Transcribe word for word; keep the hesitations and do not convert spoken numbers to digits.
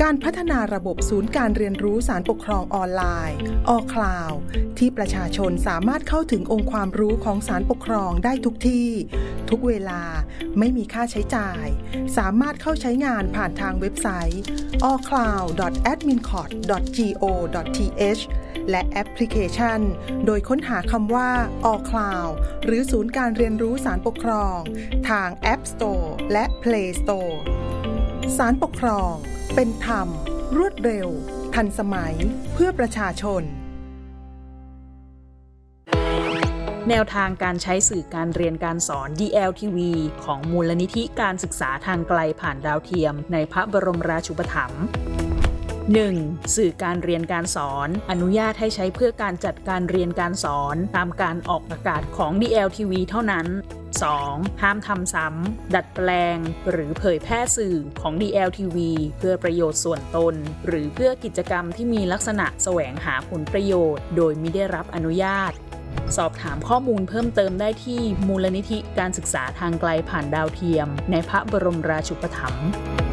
การพัฒนาระบบศูนย์การเรียนรู้สารปกครองออนไลน์ อ คลาว ที่ประชาชนสามารถเข้าถึงองค์ความรู้ของสารปกครองได้ทุกที่ ทุกเวลาไม่มีค่าใช้จ่าย สามารถเข้าใช้งานผ่านทางเว็บไซต์ อ คลาว ดอท แอดมินคอร์ด ดอท จี โอ ดอท ที เอช และแอปพลิเคชันโดยค้นหาคำว่า อ คลาว หรือศูนย์การเรียนรู้สารปกครองทาง App Store และ Play Store สารปกครองเป็นธรรม รวดเร็ว ทันสมัย เพื่อประชาชนแนวทางการใช้สื่อการเรียนการสอน ดี แอล ที วี ของมูลนิธิการศึกษาทางไกลผ่านดาวเทียมในพระบรมราชูปถัมภ์ หนึ่ง. สื่อการเรียนการสอนอนุญาตให้ใช้เพื่อการจัดการเรียนการสอนตามการออกอากาศของ ดี แอล ที วี เท่านั้น สอง. ห้ามทำซ้ำดัดแปลงหรือเผยแพร่สื่อของ ดี แอล ที วี เพื่อประโยชน์ส่วนตนหรือเพื่อกิจกรรมที่มีลักษณะแสวงหาผลประโยชน์โดยมิได้รับอนุญาตสอบถามข้อมูลเพิ่มเติมได้ที่มูลนิธิการศึกษาทางไกลผ่านดาวเทียมในพระบรมราชูปถัมภ์